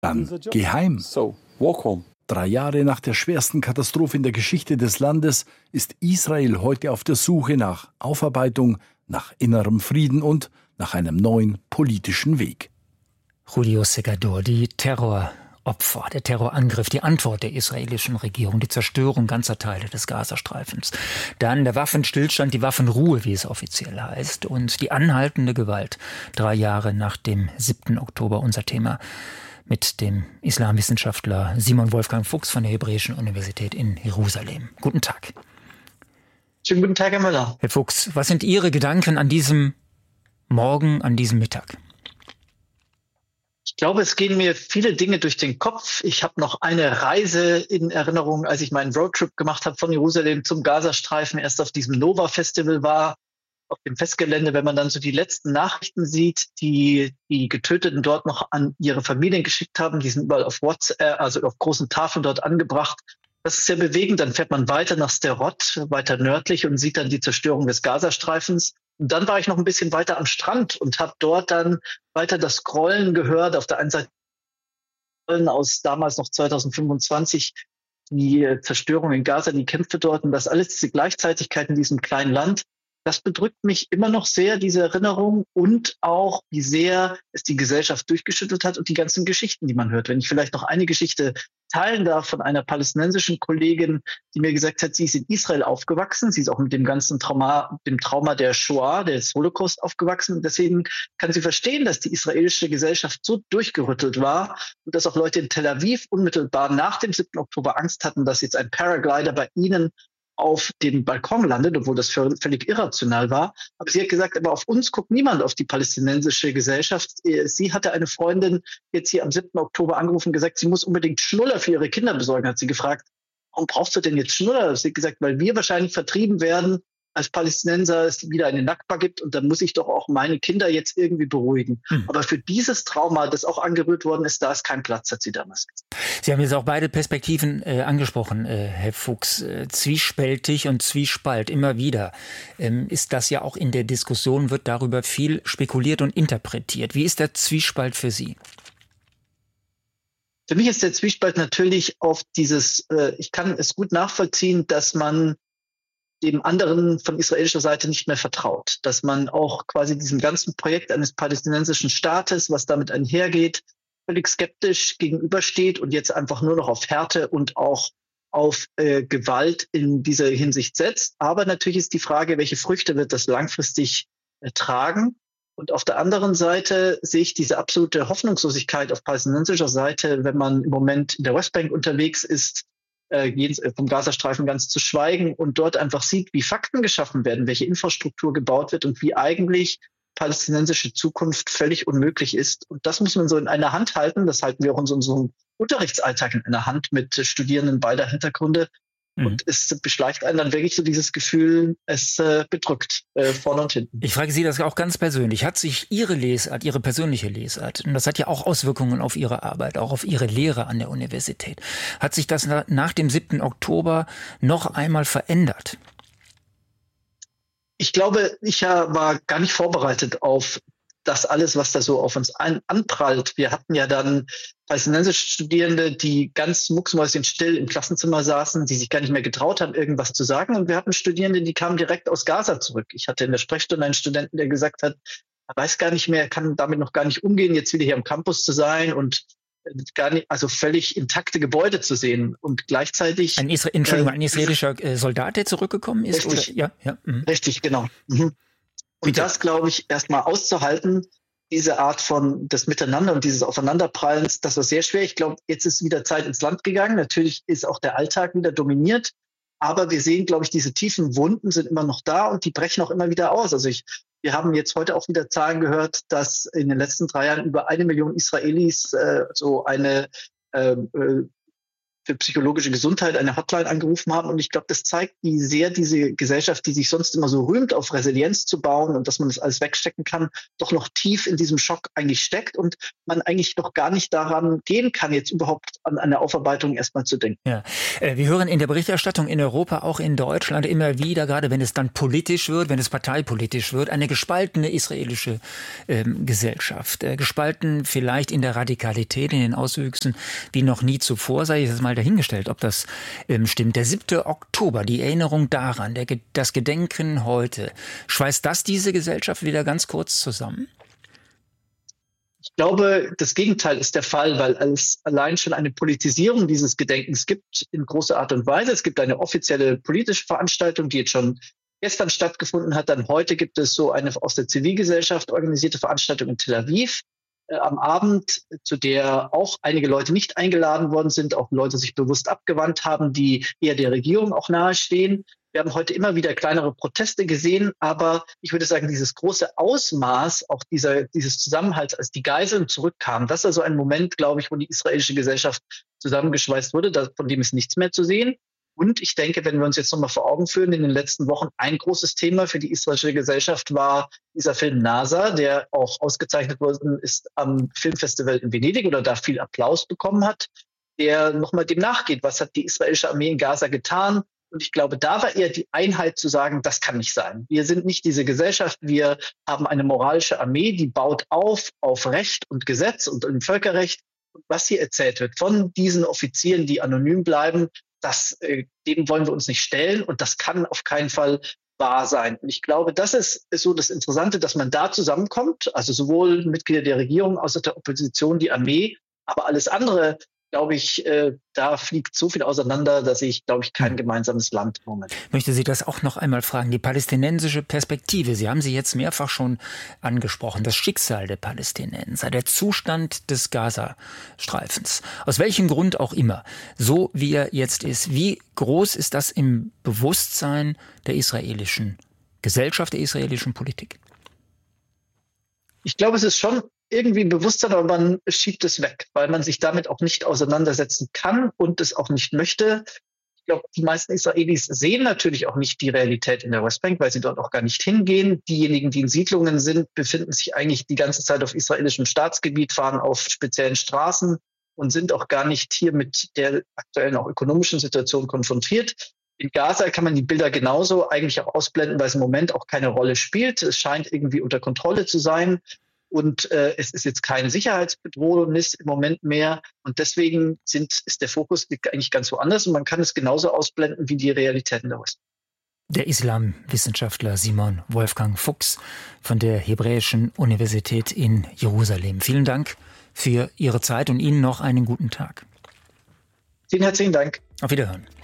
Dann geh heim. So, walk home. 3 Jahre nach der schwersten Katastrophe in der Geschichte des Landes ist Israel heute auf der Suche nach Aufarbeitung, nach innerem Frieden und nach einem neuen politischen Weg. Julio Segador, die Terroropfer, der Terrorangriff, die Antwort der israelischen Regierung, die Zerstörung ganzer Teile des Gazastreifens. Dann der Waffenstillstand, die Waffenruhe, wie es offiziell heißt, und die anhaltende Gewalt. 3 Jahre nach dem 7. Oktober, unser Thema mit dem Islamwissenschaftler Simon Wolfgang Fuchs von der Hebräischen Universität in Jerusalem. Guten Tag. Schönen guten Tag, Herr Müller. Herr Fuchs, was sind Ihre Gedanken an diesem Morgen, an diesem Mittag? Ich glaube, es gehen mir viele Dinge durch den Kopf. Ich habe noch eine Reise in Erinnerung, als ich meinen Roadtrip gemacht habe von Jerusalem zum Gazastreifen, erst auf diesem Nova-Festival war, auf dem Festgelände. Wenn man dann so die letzten Nachrichten sieht, die die Getöteten dort noch an ihre Familien geschickt haben, die sind überall auf WhatsApp, also auf großen Tafeln dort angebracht. Das ist sehr bewegend. Dann fährt man weiter nach Sderot, weiter nördlich und sieht dann die Zerstörung des Gazastreifens. Und dann war ich noch ein bisschen weiter am Strand und habe dort dann weiter das Grollen gehört. Auf der einen Seite aus damals noch 2025, die Zerstörung in Gaza, die Kämpfe dort und das alles, diese Gleichzeitigkeit in diesem kleinen Land. Das bedrückt mich immer noch sehr, diese Erinnerung, und auch, wie sehr es die Gesellschaft durchgeschüttelt hat und die ganzen Geschichten, die man hört. Wenn ich vielleicht noch eine Geschichte teilen darf von einer palästinensischen Kollegin, die mir gesagt hat, sie ist in Israel aufgewachsen. Sie ist auch mit dem ganzen Trauma der Shoah, des Holocaust aufgewachsen. Und deswegen kann sie verstehen, dass die israelische Gesellschaft so durchgerüttelt war und dass auch Leute in Tel Aviv unmittelbar nach dem 7. Oktober Angst hatten, dass jetzt ein Paraglider bei ihnen auf dem Balkon landet, obwohl das völlig irrational war. Aber sie hat gesagt, aber auf uns guckt niemand, auf die palästinensische Gesellschaft. Sie hatte eine Freundin jetzt hier am 7. Oktober angerufen und gesagt, sie muss unbedingt Schnuller für ihre Kinder besorgen. Hat sie gefragt, warum brauchst du denn jetzt Schnuller? Sie hat gesagt, weil wir wahrscheinlich vertrieben werden als Palästinenser, es wieder eine Nakba gibt, und dann muss ich doch auch meine Kinder jetzt irgendwie beruhigen. Aber für dieses Trauma, das auch angerührt worden ist, da ist kein Platz, hat sie damals gesagt. Sie haben jetzt auch beide Perspektiven angesprochen, Herr Fuchs. Zwiespältig und Zwiespalt, immer wieder ist das ja auch in der Diskussion, wird darüber viel spekuliert und interpretiert. Wie ist der Zwiespalt für Sie? Für mich ist der Zwiespalt natürlich auf dieses, ich kann es gut nachvollziehen, dass man dem anderen von israelischer Seite nicht mehr vertraut, dass man auch quasi diesem ganzen Projekt eines palästinensischen Staates, was damit einhergeht, völlig skeptisch gegenübersteht und jetzt einfach nur noch auf Härte und auch auf Gewalt in dieser Hinsicht setzt. Aber natürlich ist die Frage, welche Früchte wird das langfristig tragen? Und auf der anderen Seite sehe ich diese absolute Hoffnungslosigkeit auf palästinensischer Seite, wenn man im Moment in der Westbank unterwegs ist, vom Gazastreifen ganz zu schweigen, und dort einfach sieht, wie Fakten geschaffen werden, welche Infrastruktur gebaut wird und wie eigentlich palästinensische Zukunft völlig unmöglich ist. Und das muss man so in einer Hand halten. Das halten wir auch in unserem Unterrichtsalltag in einer Hand mit Studierenden beider Hintergründe. Und es beschleicht einen dann wirklich so dieses Gefühl, es bedrückt vorne und hinten. Ich frage Sie das auch ganz persönlich. Hat sich Ihre Lesart, Ihre persönliche Lesart, und das hat ja auch Auswirkungen auf Ihre Arbeit, auch auf Ihre Lehre an der Universität, hat sich das nach dem 7. Oktober noch einmal verändert? Ich glaube, ich war gar nicht vorbereitet auf das alles, was da so auf uns anprallt. Wir hatten ja dann palästinensische Studierende, die ganz mucksmäuschenstill im Klassenzimmer saßen, die sich gar nicht mehr getraut haben, irgendwas zu sagen. Und wir hatten Studierende, die kamen direkt aus Gaza zurück. Ich hatte in der Sprechstunde einen Studenten, der gesagt hat, er weiß gar nicht mehr, er kann damit noch gar nicht umgehen, jetzt wieder hier am Campus zu sein und gar nicht, also völlig intakte Gebäude zu sehen. Und gleichzeitig ein israelischer Soldat, der zurückgekommen ist? Richtig, oder? Ja. Richtig, genau. Und das, glaube ich, erstmal auszuhalten, diese Art von des Miteinander und dieses Aufeinanderprallens, das war sehr schwer. Ich glaube, jetzt ist wieder Zeit ins Land gegangen. Natürlich ist auch der Alltag wieder dominiert. Aber wir sehen, glaube ich, diese tiefen Wunden sind immer noch da und die brechen auch immer wieder aus. Also wir haben jetzt heute auch wieder Zahlen gehört, dass in den letzten 3 Jahren über 1 Million Israelis so eine für psychologische Gesundheit eine Hotline angerufen haben. Und ich glaube, das zeigt, wie sehr diese Gesellschaft, die sich sonst immer so rühmt, auf Resilienz zu bauen und dass man das alles wegstecken kann, doch noch tief in diesem Schock eigentlich steckt und man eigentlich noch gar nicht daran gehen kann, jetzt überhaupt an eine Aufarbeitung erstmal zu denken. Ja. Wir hören in der Berichterstattung in Europa, auch in Deutschland immer wieder, gerade wenn es dann politisch wird, wenn es parteipolitisch wird, eine gespaltene israelische Gesellschaft. Gespalten vielleicht in der Radikalität, in den Auswüchsen wie noch nie zuvor, sei es mal dahingestellt, ob das stimmt. Der 7. Oktober, die Erinnerung daran, das Gedenken heute, schweißt das diese Gesellschaft wieder ganz kurz zusammen? Ich glaube, das Gegenteil ist der Fall, weil es allein schon eine Politisierung dieses Gedenkens gibt in großer Art und Weise. Es gibt eine offizielle politische Veranstaltung, die jetzt schon gestern stattgefunden hat. Dann heute gibt es so eine aus der Zivilgesellschaft organisierte Veranstaltung in Tel Aviv am Abend, zu der auch einige Leute nicht eingeladen worden sind, auch Leute sich bewusst abgewandt haben, die eher der Regierung auch nahestehen. Wir haben heute immer wieder kleinere Proteste gesehen, aber ich würde sagen, dieses große Ausmaß auch dieses Zusammenhalts, als die Geiseln zurückkamen, das ist also ein Moment, glaube ich, wo die israelische Gesellschaft zusammengeschweißt wurde, von dem ist nichts mehr zu sehen. Und ich denke, wenn wir uns jetzt nochmal vor Augen führen, in den letzten Wochen ein großes Thema für die israelische Gesellschaft war dieser Film NASA, der auch ausgezeichnet worden ist am Filmfestival in Venedig oder da viel Applaus bekommen hat, der nochmal dem nachgeht, was hat die israelische Armee in Gaza getan. Und ich glaube, da war eher die Einheit zu sagen, das kann nicht sein. Wir sind nicht diese Gesellschaft, wir haben eine moralische Armee, die baut auf Recht und Gesetz und im Völkerrecht. Und was hier erzählt wird von diesen Offizieren, die anonym bleiben, dem wollen wir uns nicht stellen und das kann auf keinen Fall wahr sein. Und ich glaube, das ist so das Interessante, dass man da zusammenkommt, also sowohl Mitglieder der Regierung als auch der Opposition, die Armee, aber alles andere, glaube ich, da fliegt so viel auseinander, dass ich, glaube ich, kein gemeinsames Land im Moment. Ich möchte Sie das auch noch einmal fragen. Die palästinensische Perspektive, Sie haben sie jetzt mehrfach schon angesprochen. Das Schicksal der Palästinenser, der Zustand des Gazastreifens. Aus welchem Grund auch immer, so wie er jetzt ist. Wie groß ist das im Bewusstsein der israelischen Gesellschaft, der israelischen Politik? Ich glaube, es ist schon irgendwie ein Bewusstsein, aber man schiebt es weg, weil man sich damit auch nicht auseinandersetzen kann und es auch nicht möchte. Ich glaube, die meisten Israelis sehen natürlich auch nicht die Realität in der Westbank, weil sie dort auch gar nicht hingehen. Diejenigen, die in Siedlungen sind, befinden sich eigentlich die ganze Zeit auf israelischem Staatsgebiet, fahren auf speziellen Straßen und sind auch gar nicht hier mit der aktuellen auch ökonomischen Situation konfrontiert. In Gaza kann man die Bilder genauso eigentlich auch ausblenden, weil es im Moment auch keine Rolle spielt. Es scheint irgendwie unter Kontrolle zu sein. Und es ist jetzt keine Sicherheitsbedrohnis im Moment mehr. Und deswegen ist der Fokus liegt eigentlich ganz woanders. Und man kann es genauso ausblenden wie die Realitäten der West. Der Islamwissenschaftler Simon Wolfgang Fuchs von der Hebräischen Universität in Jerusalem. Vielen Dank für Ihre Zeit und Ihnen noch einen guten Tag. Vielen herzlichen Dank. Auf Wiederhören.